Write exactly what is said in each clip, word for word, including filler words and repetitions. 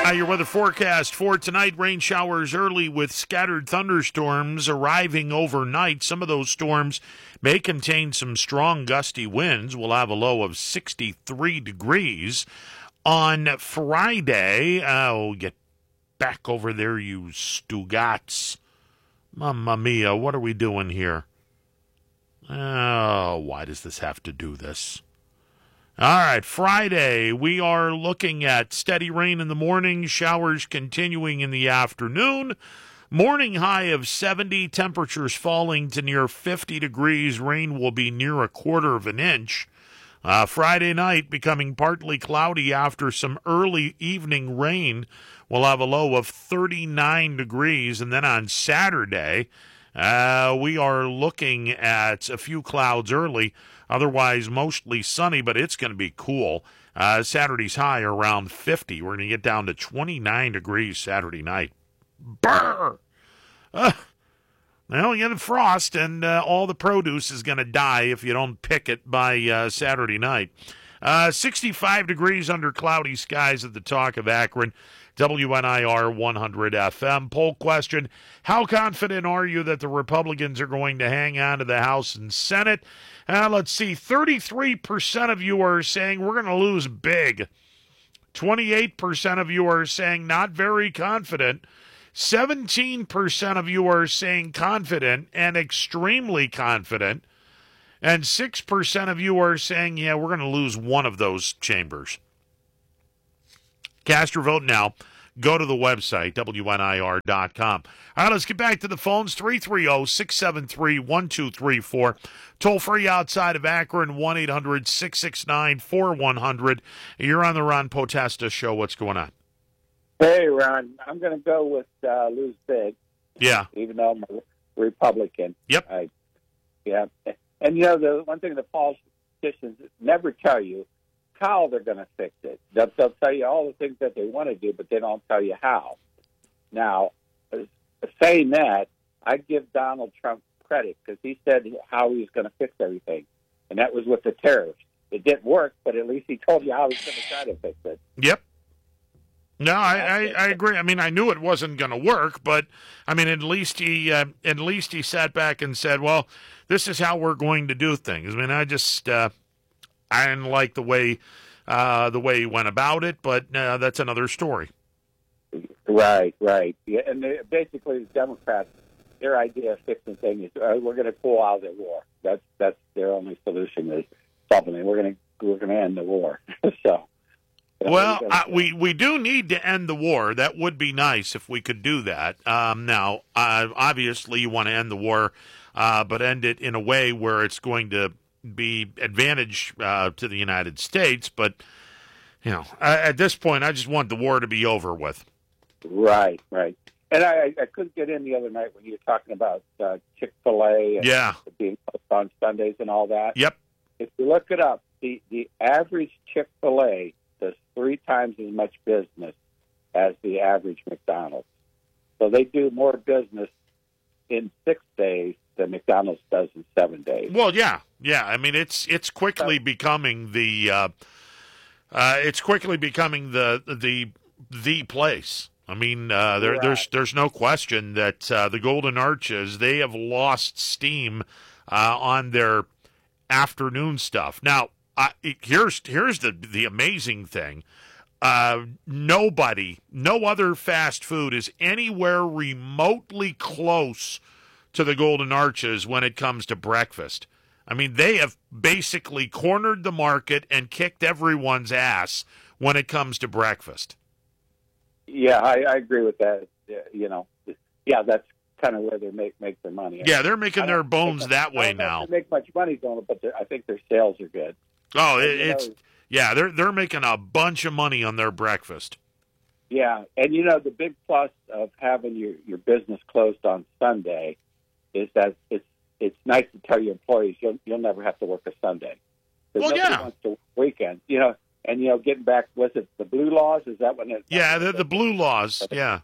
Uh, your weather forecast for tonight, rain showers early with scattered thunderstorms arriving overnight. Some of those storms may contain some strong gusty winds. We'll have a low of sixty-three degrees. On Friday, oh, get back over there, you Stugats. Mamma mia, what are we doing here? Oh, why does this have to do this? All right, Friday, we are looking at steady rain in the morning, showers continuing in the afternoon. Morning high of seventy, temperatures falling to near fifty degrees. Rain will be near a quarter of an inch. Uh, Friday night becoming partly cloudy after some early evening rain. We'll have a low of thirty-nine degrees. And then on Saturday, uh, we are looking at a few clouds early. Otherwise, mostly sunny, but it's going to be cool. Uh, Saturday's high around fifty. We're going to get down to twenty-nine degrees Saturday night. Brr! Uh, well, you get frost, and uh, all the produce is going to die if you don't pick it by uh, Saturday night. Uh, sixty-five degrees under cloudy skies at the Talk of Akron. W N I R one hundred F M. Poll question, how confident are you that the Republicans are going to hang on to the House and Senate? Uh, let's see, thirty-three percent of you are saying we're going to lose big. twenty-eight percent of you are saying not very confident. seventeen percent of you are saying confident and extremely confident. And six percent of you are saying, yeah, we're going to lose one of those chambers. Cast your vote now. Go to the website, W N I R dot com. All right, let's get back to the phones. three three zero, six seven three, one two three four. Toll free outside of Akron, one eight hundred, six six nine, four one zero zero. You're on the Ron Potesta Show. What's going on? Hey, Ron. I'm going to go with uh, lose big. Yeah. Even though I'm a Republican. Yep. I, yeah. And, you know, the one thing the politicians never tell you, how they're going to fix it. They'll, they'll tell you all the things that they want to do, but they don't tell you how. Now, saying that, I give Donald Trump credit because he said how he was going to fix everything, and that was with the tariffs. It didn't work, but at least he told you how he's going to try to fix it. Yep. No, I, I, I agree. I mean, I knew it wasn't going to work, but I mean, at least he uh, at least he sat back and said, "Well, this is how we're going to do things." I mean, I just. Uh, I didn't like the way uh, the way he went about it, but uh, that's another story. Right, right. Yeah, and they, basically, the Democrats, their idea of fixing things is uh, we're going to pull out of the war. That's that's their only solution is something. We're going to we're going to end the war. so, well, uh, we we do need to end the war. That would be nice if we could do that. Um, now, uh, obviously, you want to end the war, uh, but end it in a way where it's going to be advantage uh, to the United States, but you know, at this point, I just want the war to be over with. Right, right. And I, I couldn't get in the other night when you were talking about uh, Chick-fil-A and yeah. being closed on Sundays and all that. Yep. If you look it up, the the average Chick-fil-A does three times as much business as the average McDonald's. So they do more business in six days than McDonald's does in seven days. Well, yeah, yeah. I mean, it's it's quickly becoming the uh, uh, it's quickly becoming the the the place. I mean, uh, there, right. there's there's no question that uh, the Golden Arches, they have lost steam uh, on their afternoon stuff. Now, uh, here's here's the the amazing thing. Uh, nobody, no other fast food is anywhere remotely close to the Golden Arches when it comes to breakfast. I mean, they have basically cornered the market and kicked everyone's ass when it comes to breakfast. Yeah, I, I agree with that. You know, yeah, that's kind of where they make make their money. Yeah, they're making their bones that way now. I don't know if they make much money doing it, but I think their sales are good. Oh, it, it's know, yeah, they're they're making a bunch of money on their breakfast. Yeah, and you know the big plus of having your, your business closed on Sunday is that it's it's nice to tell your employees you'll you'll never have to work a Sunday. Well, nobody yeah. wants to work weekend, you know, and you know, getting back, was it the blue laws? Is that when it? Yeah, the the blue laws. Yeah.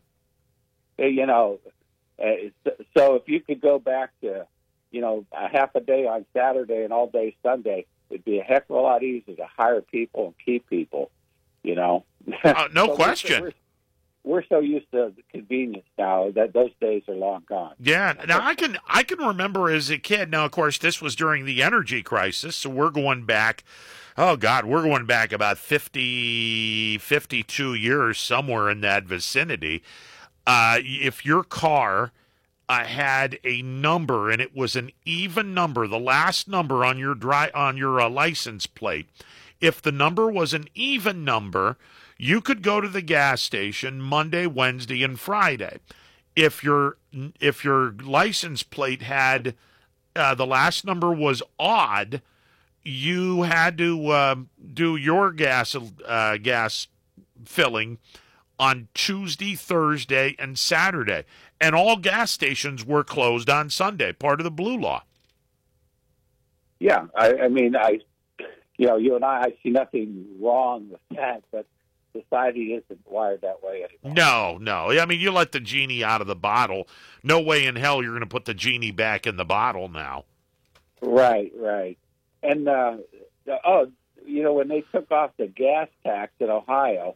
You know, uh, so if you could go back to, you know, a half a day on Saturday and all day Sunday, it'd be a heck of a lot easier to hire people and keep people. You know, uh, no so question. We're, we're so used to the convenience now that those days are long gone. Yeah. Now I can I can remember as a kid. Now, of course, this was during the energy crisis, so we're going back. Oh God, we're going back about fifty, fifty-two years, somewhere in that vicinity. Uh, if your car uh, had a number and it was an even number, the last number on your dry on your uh, license plate, if the number was an even number, you could go to the gas station Monday, Wednesday, and Friday. If your if your license plate had uh, the last number was odd, you had to uh, do your gas uh, gas filling on Tuesday, Thursday, and Saturday, and all gas stations were closed on Sunday. Part of the blue law. Yeah, I, I mean, I, you know, you and I, I see nothing wrong with that, but society isn't wired that way anymore. No, no. I mean, you let the genie out of the bottle. No way in hell you're going to put the genie back in the bottle now. Right, right. And, uh, oh, you know, when they took off the gas tax in Ohio,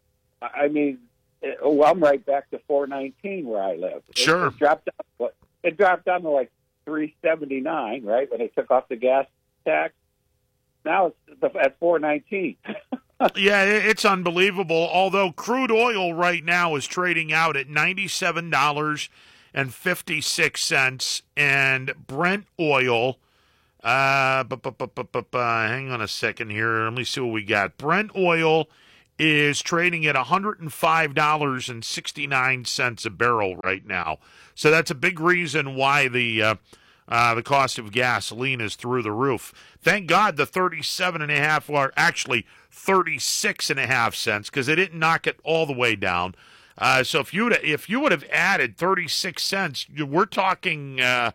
I mean, it, well, I'm right back to four nineteen where I live. Sure. It, it dropped down, it dropped down to like three seventy-nine, right, when they took off the gas tax. Now it's at four nineteen. Yeah, it's unbelievable. Although crude oil right now is trading out at ninety-seven dollars and fifty-six cents, and Brent oil, uh, bu- bu- bu- bu- bu- bu- hang on a second here. Let me see what we got. Brent oil is trading at one hundred five dollars and sixty-nine cents a barrel right now. So that's a big reason why the uh, uh, the cost of gasoline is through the roof. Thank God the thirty-seven and a half, or actually thirty-six and a half cents, because they didn't knock it all the way down. Uh, so if you if you would have added thirty-six cents, we're talking uh,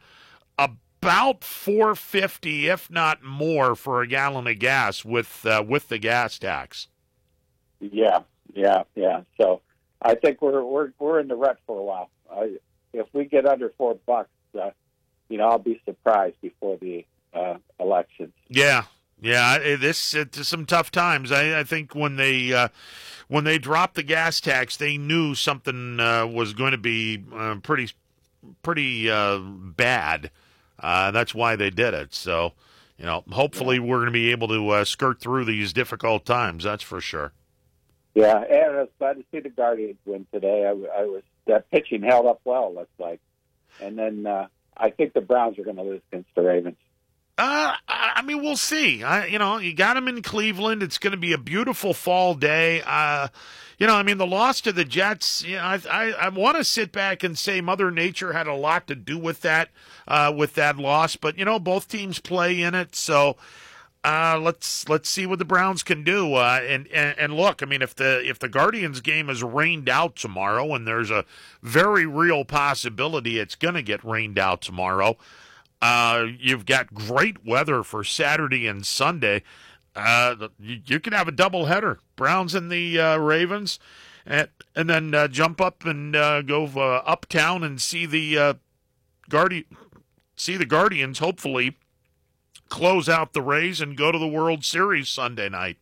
about four fifty, if not more, for a gallon of gas with uh, with the gas tax. Yeah, yeah, yeah. So I think we're we're we're in the rut for a while. I, if we get under four bucks, uh, you know, I'll be surprised before the uh, elections. Yeah, yeah. This it's some tough times. I, I think when they uh, when they dropped the gas tax, they knew something uh, was going to be uh, pretty pretty uh, bad. Uh, that's why they did it. So, you know, hopefully we're going to be able to uh, skirt through these difficult times. That's for sure. Yeah, and I was glad to see the Guardians win today. I, I was that pitching held up well, looks like, and then uh, I think the Browns are going to lose against the Ravens. Uh, I mean, we'll see. I, you know, you got them in Cleveland. It's going to be a beautiful fall day. Uh, you know, I mean, the loss to the Jets. You know, I I, I want to sit back and say Mother Nature had a lot to do with that, uh, with that loss. But you know, both teams play in it, so. Uh, let's let's see what the Browns can do. Uh, and, and and look, I mean, if the if the Guardians game is rained out tomorrow, and there's a very real possibility it's going to get rained out tomorrow, uh, you've got great weather for Saturday and Sunday. Uh, you, you can have a doubleheader: Browns and the uh, Ravens, and and then uh, jump up and uh, go uh, uptown and see the uh, Guardi- see the Guardians. Hopefully. Close out the Rays and go to the World Series Sunday night.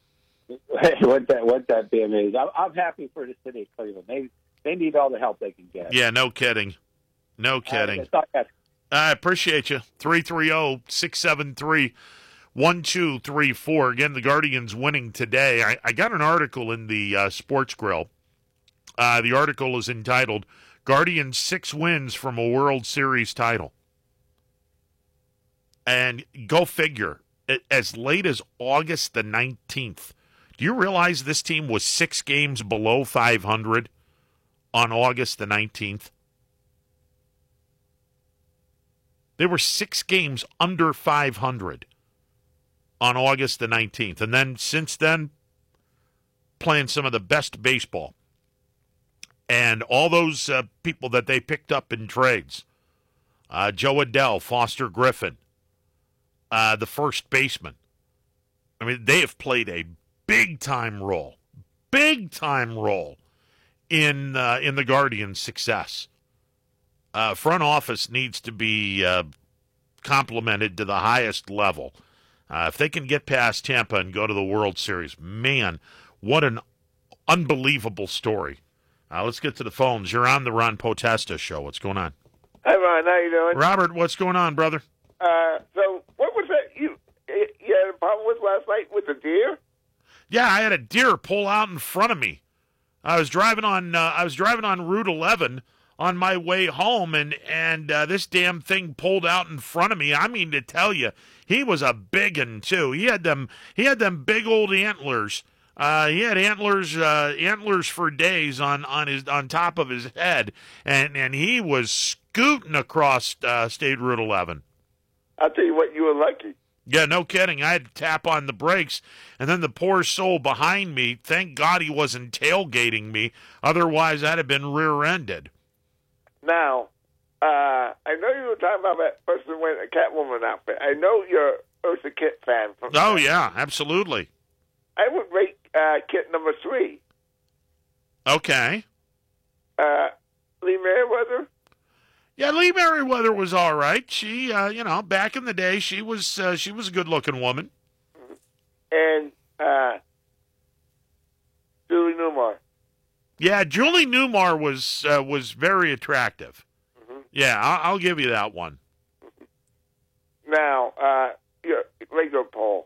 Wouldn't that, wouldn't that be amazing? I'm, I'm happy for the city of Cleveland. They they need all the help they can get. Yeah, no kidding. No kidding. Uh, I appreciate you. three three zero, six seven three, one two three four. Again, the Guardians winning today. I, I got an article in the uh, Sports Grill. Uh, the article is entitled, Guardians Six Wins from a World Series Title. And go figure, as late as August the nineteenth, do you realize this team was six games below five hundred on August the nineteenth? They were six games under five hundred on August the nineteenth. And then, since then, playing some of the best baseball. And all those uh, people that they picked up in trades, uh, Joe Adell, Foster Griffin, Uh, the first baseman. I mean, they have played a big-time role, big-time role in uh, in the Guardians' success. Uh, front office needs to be uh, complimented to the highest level. Uh, if they can get past Tampa and go to the World Series, man, what an unbelievable story Uh, let's get to the phones. You're on the Ron Potesta show. What's going on? Hi, Ron. How you doing? Robert, what's going on, brother? Uh, so what was that you you had a problem with last night with the deer? Yeah, I had a deer pull out in front of me. I was driving on uh, I was driving on Route eleven on my way home, and and uh, this damn thing pulled out in front of me. I mean to tell you, he was a big un too. He had them he had them big old antlers. Uh, he had antlers uh, antlers for days on, on his on top of his head, and and he was scooting across uh, State Route eleven. I'll tell you what, you were lucky. Yeah, no kidding. I had to tap on the brakes, and then the poor soul behind me, thank God he wasn't tailgating me. Otherwise, I'd have been rear-ended. Now, uh, I know you were talking about that person wearing a Catwoman outfit. I know you're Eartha Kitt fan. From oh, yeah, absolutely. I would rate uh, Kitt number three. Okay. Uh, Lee Merriweather? Yeah, Lee Merriweather was all right. She, uh, you know, back in the day, she was uh, she was a good-looking woman. And uh, Julie Newmar. Yeah, Julie Newmar was uh, was very attractive. Mm-hmm. Yeah, I'll, I'll give you that one. Now, uh, your regular poll.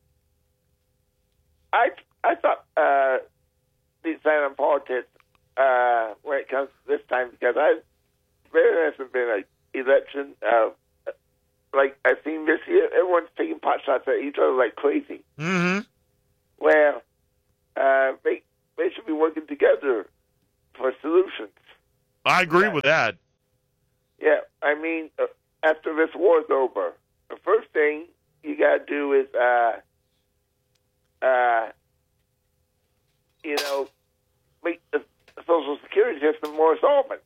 I I thought uh, the sign on politics uh, when it comes to this time because I. There hasn't been an election uh, like I've seen this year. Everyone's taking pot shots at each other like crazy. Mm-hmm. Well, uh, they they should be working together for solutions. I agree yeah. with that. Yeah, I mean, uh, after this war's over, the first thing you got to do is, uh, uh, you know, make the Social Security system more solvent.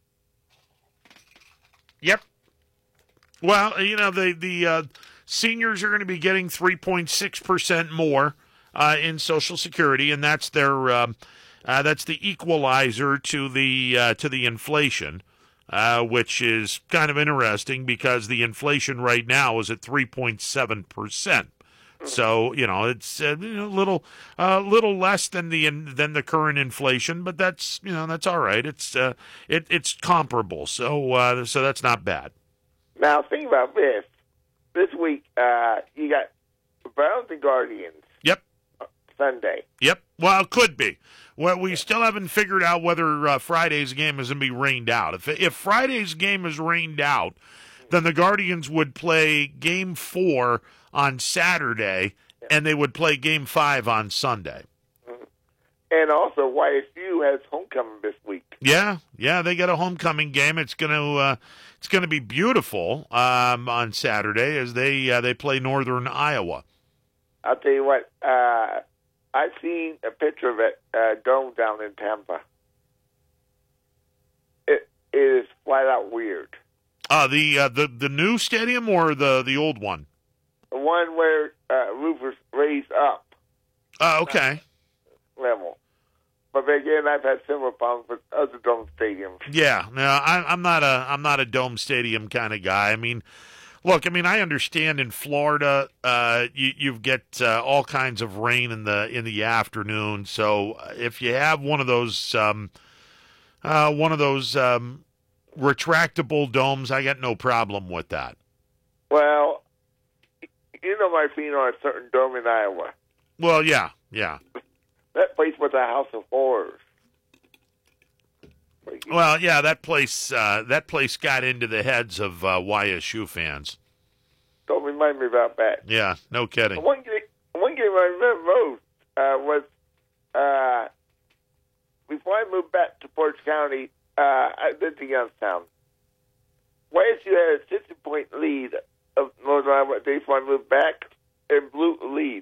Yep. Well, you know, the the uh, seniors are going to be getting three point six percent more uh, in Social Security, and that's their um, uh, that's the equalizer to the uh, to the inflation, uh, which is kind of interesting because the inflation right now is at three point seven percent. So you know it's a uh, you know, little uh, little less than the than the current inflation, but that's you know that's all right. It's uh, it it's comparable, so uh, so that's not bad. Now think about this. This week uh, you got Browns and Guardians. Yep. Sunday. Yep. Well, it could be. Well, we still haven't figured out whether uh, Friday's game is going to be rained out. If if Friday's game is rained out, then the Guardians would play Game Four on Saturday, and they would play Game Five on Sunday. And also, Y S U has homecoming this week. Yeah, yeah, they got a homecoming game. It's gonna uh, it's gonna be beautiful um, on Saturday as they uh, they play Northern Iowa. I'll tell you what. Uh, I've seen a picture of it uh, dome down in Tampa. It, it is flat out weird. Uh, the uh, the the new stadium or the the old one? The one where uh, roof was raised up. Oh, uh, okay. Level. But again, I've had similar problems with other dome stadiums. Yeah, no, I, I'm not a I'm not a dome stadium kind of guy. I mean, look, I mean, I understand in Florida, uh, you you get uh, all kinds of rain in the in the afternoon. So if you have one of those um, uh, one of those um, retractable domes, I got no problem with that. Well, you know my feeling on a certain dome in Iowa. Well, yeah, yeah. That place was a house of horrors. Well, yeah, that place uh, that place got into the heads of uh, Y S U fans. Don't remind me about that. Yeah, no kidding. One game, one game I remember most uh, was uh, before I moved back to Portage County. Uh, I lived in Youngstown. Y S U had a sixty-point lead of Northern Iowa days before I moved back, and blew the lead.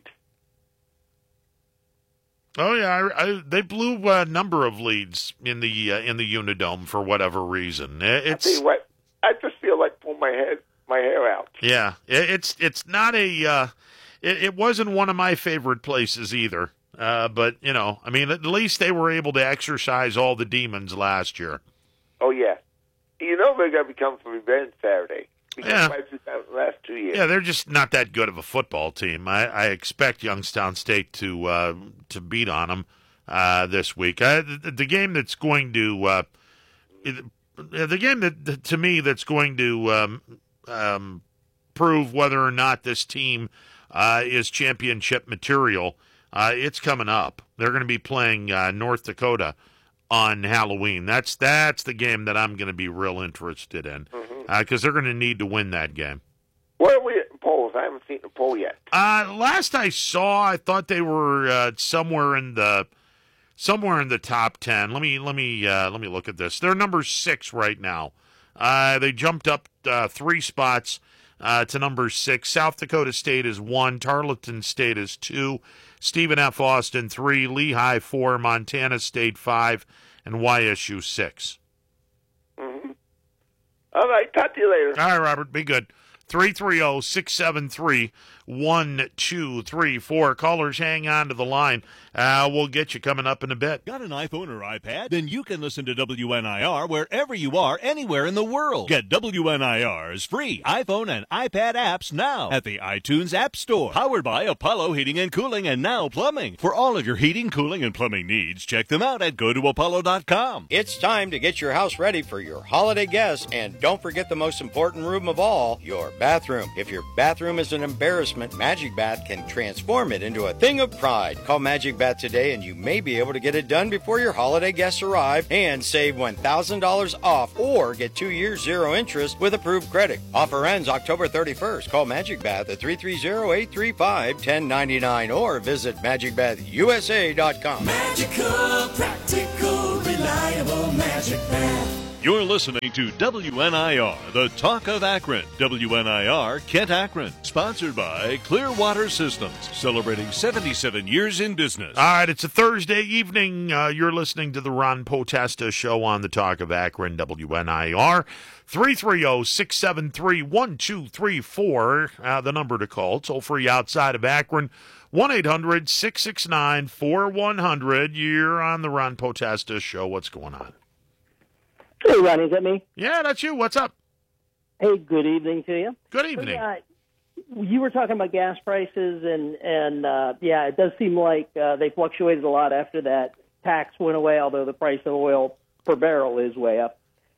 Oh yeah, I, I, they blew a number of leads in the uh, in the Unidome for whatever reason. It's, I tell you what, I just feel like pulling my head my hair out. Yeah, it, it's it's not a. Uh, it, it wasn't one of my favorite places either. Uh, but you know, I mean, at least they were able to exercise all the demons last year. Oh yeah, you know they're going to become for revenge Saturday. Because Yeah. the last two years. Yeah, they're just not that good of a football team. I, I expect Youngstown State to uh, to beat on them. uh, this week. Uh, the, the game that's going to uh, the game that to me that's going to um, um, prove whether or not this team uh, is championship material. Uh, it's coming up. They're going to be playing uh, North Dakota on Halloween. That's that's the game that I'm going to be real interested in because mm-hmm. uh, they're going to need to win that game. Where are we at in polls? I haven't seen the poll yet. Uh, last I saw, I thought they were uh, somewhere in the somewhere in the top ten. Let me let me uh, let me look at this. They're number six right now. Uh, they jumped up uh, three spots uh, to number six. South Dakota State is one. Tarleton State is two. Stephen F. Austin three. Lehigh four. Montana State five, and Y S U six. Mm-hmm. All right. Talk to you later. All right, Robert. Be good. three three zero, six seven three, one two three four. Callers, hang on to the line. Uh, we'll get you coming up in a bit. Got an iPhone or iPad? Then you can listen to W N I R wherever you are, anywhere in the world. Get W N I R's free iPhone and iPad apps now at the iTunes App Store. Powered by Apollo Heating and Cooling and Now Plumbing. For all of your heating, cooling, and plumbing needs, check them out at go to apollo dot com. It's time to get your house ready for your holiday guests, and don't forget the most important room of all, your bathroom. If your bathroom is an embarrassment, Magic Bath can transform it into a thing of pride. Call Magic Bath today and you may be able to get it done before your holiday guests arrive and save one thousand dollars off or get two years zero interest with approved credit. Offer ends October thirty-first. Call Magic Bath at three three zero, eight three five, one zero nine nine or visit magic bath u s a dot com. Magical, practical, reliable Magic Bath. You're listening to W N I R, the Talk of Akron. W N I R, Kent, Akron. Sponsored by Clearwater Systems, celebrating seventy-seven years in business. All right, it's a Thursday evening. Uh, you're listening to the Ron Potesta Show on the Talk of Akron, W N I R. three three zero, six seven three, one two three four, uh, the number to call. Toll free outside of Akron, one eight hundred, six six nine, four one zero zero. You're on the Ron Potesta Show. What's going on? Hey, Ron, is that me? Yeah, that's you. What's up? Hey, good evening to you. Good evening. So, uh, you were talking about gas prices, and, and uh, yeah, it does seem like uh, they fluctuated a lot after that tax went away, although the price of oil per barrel is way up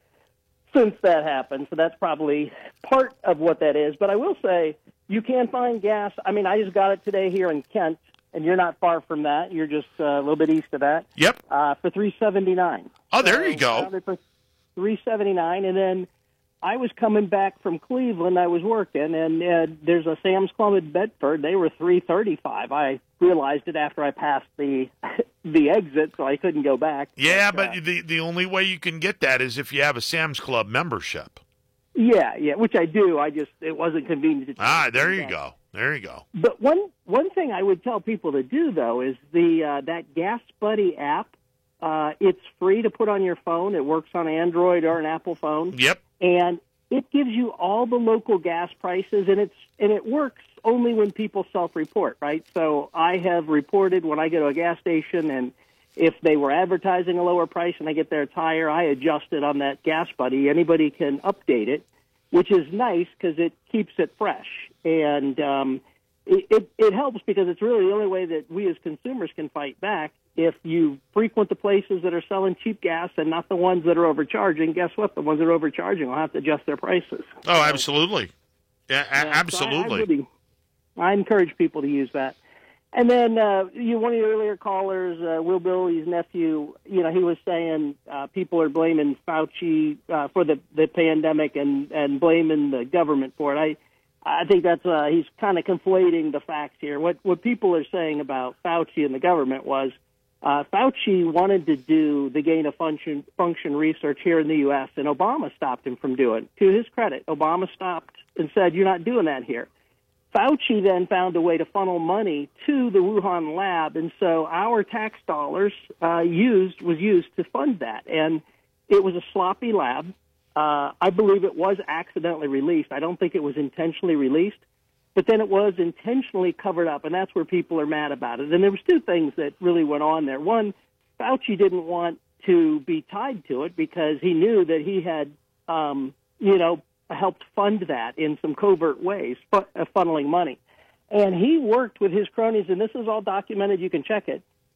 since that happened. So that's probably part of what that is. But I will say you can find gas. I mean, I just got it today here in Kent, and you're not far from that. You're just uh, a little bit east of that. Yep. Uh, for three seventy-nine. Oh, there so, you go. Uh, three seventy-nine, and then I was coming back from Cleveland. I was working, and uh, there's a Sam's Club in Bedford. They were three thirty-five. I realized it after I passed the the exit, so I couldn't go back. Yeah, but, but uh, the the only way you can get that is if you have a Sam's Club membership. Yeah, yeah, which I do. I just it wasn't convenient to change. Ah, there you that. go. There you go. But one one thing I would tell people to do though is the uh, that Gas Buddy app. Uh, it's free to put on your phone. It works on Android or an Apple phone. Yep. And it gives you all the local gas prices, and it's and it works only when people self-report, right? So I have reported when I go to a gas station, and if they were advertising a lower price and I get there it's higher, I adjust it on that Gas Buddy. Anybody can update it, which is nice because it keeps it fresh. And um, it, it, it helps because it's really the only way that we as consumers can fight back. If you frequent the places that are selling cheap gas and not the ones that are overcharging, guess what? The ones that are overcharging will have to adjust their prices. Oh, absolutely. Yeah, a- yeah, absolutely. So I, I, really, I encourage people to use that. And then uh, you, one of your earlier callers, uh, Will Billy's nephew, you know, he was saying uh, people are blaming Fauci uh, for the, the pandemic and, and blaming the government for it. I I think that's uh, he's kind of conflating the facts here. What what people are saying about Fauci and the government was uh, Fauci wanted to do the gain of function function research here in the U S, and Obama stopped him from doing it. To his credit, Obama stopped and said, "You're not doing that here." Fauci then found a way to funnel money to the Wuhan lab, and so our tax dollars uh, used was used to fund that, and it was a sloppy lab. Uh, I believe it was accidentally released. I don't think it was intentionally released, but then it was intentionally covered up, and that's where people are mad about it. And there was two things that really went on there. One, Fauci didn't want to be tied to it because he knew that he had, um, you know, helped fund that in some covert ways, fu- uh, funneling money. And he worked with his cronies, and this is all documented. You can check it.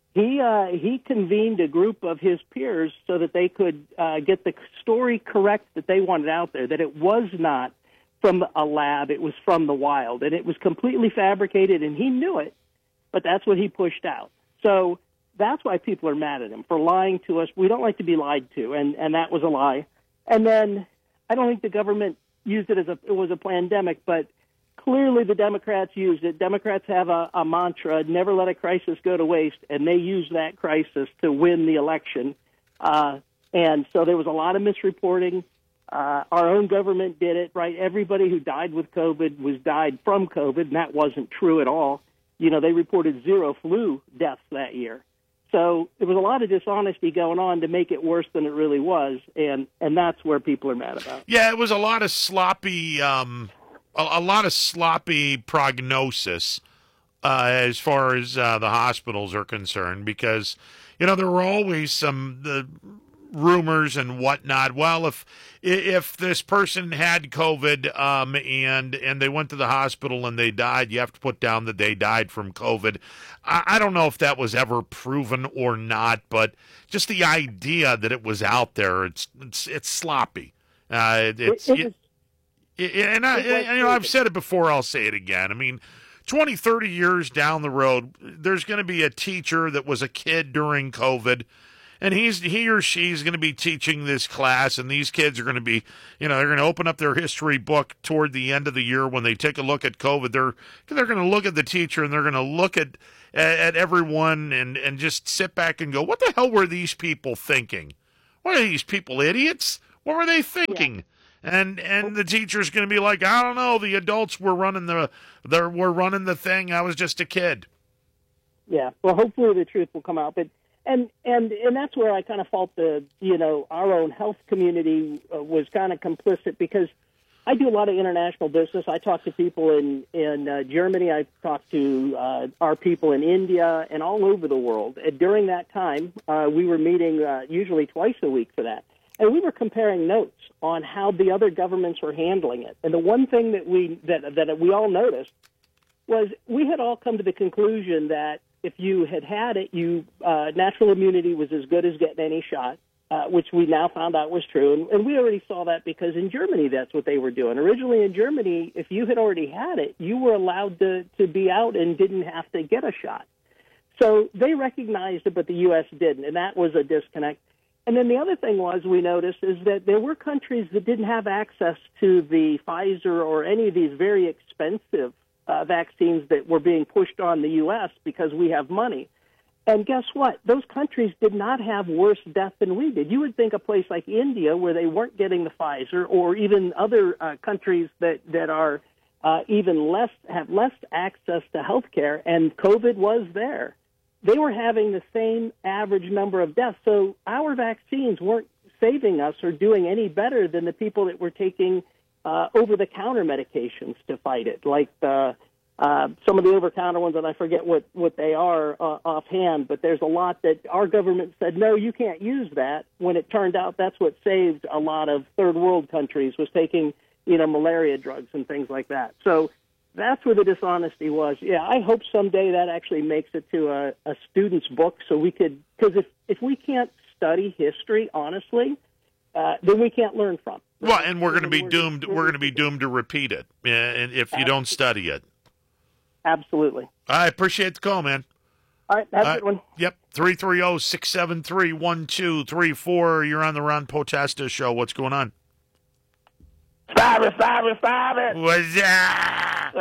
he uh, he convened a group of his peers so that they could uh, get the story correct that they wanted out there, that it was not from a lab, it was from the wild, and it was completely fabricated, and he knew it, but that's what he pushed out. So that's why people are mad at him for lying to us. We don't like to be lied to, and, and that was a lie. And then I don't think the government used it as a it was a pandemic, but clearly the Democrats used it. Democrats have a, a mantra, never let a crisis go to waste, and they used that crisis to win the election. Uh, and so there was a lot of misreporting. Uh, our own government did it, right? Everybody who died with COVID was died from COVID, and that wasn't true at all. You know, they reported zero flu deaths that year. So there was a lot of dishonesty going on to make it worse than it really was, and, and that's where people are mad about. Yeah, it was a lot of sloppy, um, a, a lot of sloppy prognosis uh, as far as uh, the hospitals are concerned, because you know there were always some the rumors and whatnot. Well, if if this person had COVID um, and and they went to the hospital and they died, you have to put down that they died from COVID. I, I don't know if that was ever proven or not, but just the idea that it was out there, it's it's, it's sloppy. Uh, it, it's it, it, it, it, and I, and, you know I've said it before. I'll say it again. I mean, twenty, thirty years down the road, there's going to be a teacher that was a kid during COVID. And he's he or she's going to be teaching this class, and these kids are going to be, you know, they're going to open up their history book toward the end of the year when they take a look at COVID. They're they're going to look at the teacher, and they're going to look at at everyone and, and just sit back and go, what the hell were these people thinking? What are these people, idiots? What were they thinking? Yeah. And and the teacher's going to be like, I don't know. The adults were running the they were running the thing. I was just a kid. Yeah. Well, hopefully the truth will come out, but. And and and that's where I kind of fault the, you know, our own health community uh, was kind of complicit, because I do a lot of international business. I talk to people in, in uh, Germany. I talk to uh, our people in India and all over the world. And during that time, uh, we were meeting uh, usually twice a week for that. And we were comparing notes on how the other governments were handling it. And the one thing that we that that we all noticed was we had all come to the conclusion that if you had had it, you uh, natural immunity was as good as getting any shot, uh, which we now found out was true. And, and we already saw that because in Germany, that's what they were doing. Originally in Germany, if you had already had it, you were allowed to, to be out and didn't have to get a shot. So they recognized it, but the U S didn't, and that was a disconnect. And then the other thing was we noticed is that there were countries that didn't have access to the Pfizer or any of these very expensive Uh, vaccines that were being pushed on the U S because we have money. And guess what? Those countries did not have worse death than we did. You would think a place like India, where they weren't getting the Pfizer, or even other uh, countries that, that are uh, even less, have less access to health care, and COVID was there. They were having the same average number of deaths. So our vaccines weren't saving us or doing any better than the people that were taking Uh, over-the-counter medications to fight it, like uh, uh, some of the over-the-counter ones, and I forget what, what they are uh, offhand, but there's a lot that our government said, no, you can't use that, when it turned out that's what saved a lot of third-world countries, was taking, you know, malaria drugs and things like that. So that's where the dishonesty was. Yeah, I hope someday that actually makes it to a, a student's book, so we could, because if, if we can't study history honestly, uh, then we can't learn from it. Well, and we're going to be doomed. We're going to be doomed to repeat it, and if you don't study it. Absolutely. I appreciate the call, man. All right, have a uh, good one. Yep, three three zero, six seven three, one two three four. You're on the Ron Potesta Show. What's going on? Stop it! Stop it! Stop it! What's that?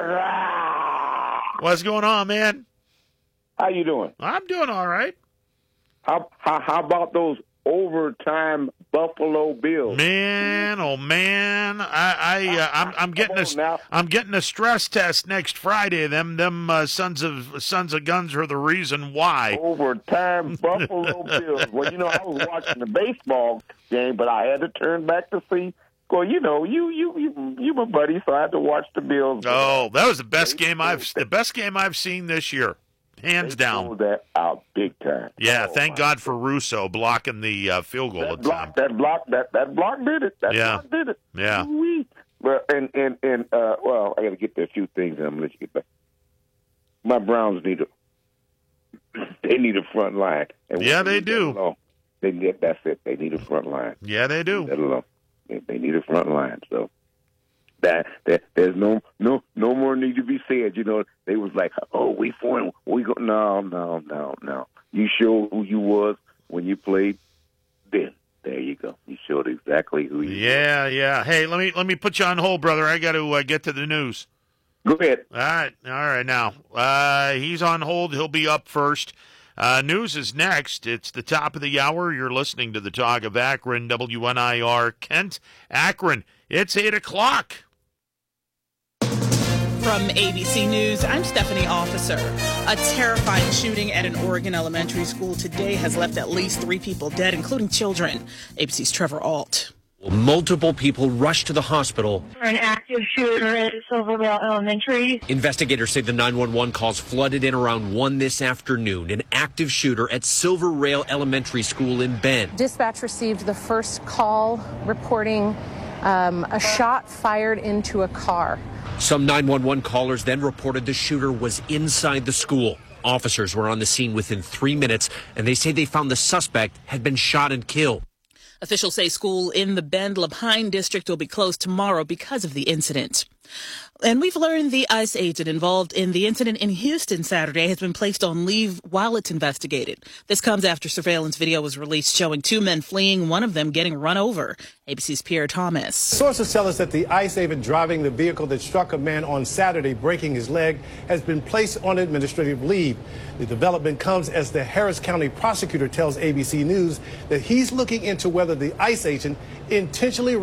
What's going on, man? How you doing? I'm doing all right. How how, how about those overtime Buffalo Bills? Man, oh man, I, I, uh, I'm, I'm getting a, I'm getting a stress test next Friday. Them, them uh, sons of sons of guns are the reason why. Overtime Buffalo Bills. Well, you know, I was watching the baseball game, but I had to turn back to see. Well, you know, you, you, you, you, my buddy, so I had to watch the Bills. Oh, that was the best game I've, the best game I've seen this year. Hands they down. Pulled that out big time. Yeah, oh, thank God for Russo blocking the uh, field goal that at block, time. That block, that that block did it. That yeah. block did it. Yeah. Sweet. Well, and and and uh, well, I got to get to a few things, and I'm gonna let you get back. My Browns need to they need a front line. And yeah, they do. Alone, they get that's it. They need a front line. Yeah, they do. Let alone. They, they need a front line. So that, that there's no no no more need to be said. You know, they was like, oh, we for we go. No, no, no, no. You showed who you was when you played. Then there you go. You showed exactly who you. Yeah, were. yeah. Hey, let me let me put you on hold, brother. I got to uh, get to the news. Go ahead. All right, all right. Now uh, he's on hold. He'll be up first. Uh, news is next. It's the top of the hour. You're listening to the Talk of Akron, W N I R, Kent, Akron. It's eight o'clock. From A B C News, I'm Stephanie Officer. A terrifying shooting at an Oregon elementary school today has left at least three people dead, including children. A B C's Trevor Ault. Multiple people rushed to the hospital. For an active shooter at Silvervale Elementary. Investigators say the nine one one calls flooded in around one this afternoon. An active shooter at Silver Rail Elementary School in Bend. Dispatch received the first call reporting um, a shot fired into a car. Some nine one one callers then reported the shooter was inside the school. Officers were on the scene within three minutes, and they say they found the suspect had been shot and killed. Officials say school in the Bend Lapine district will be closed tomorrow because of the incident. And we've learned the ICE agent involved in the incident in Houston Saturday has been placed on leave while it's investigated. This comes after surveillance video was released showing two men fleeing, one of them getting run over. A B C's Pierre Thomas. Sources tell us that the ICE agent driving the vehicle that struck a man on Saturday, breaking his leg, has been placed on administrative leave. The development comes as the Harris County prosecutor tells A B C News that he's looking into whether the ICE agent intentionally